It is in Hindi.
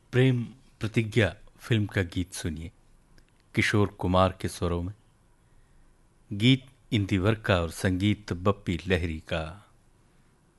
प्रेम प्रतिज्ञा फिल्म का गीत सुनिए किशोर कुमार के स्वरों में। गीत इंदिवर का और संगीत बप्पी लहरी का।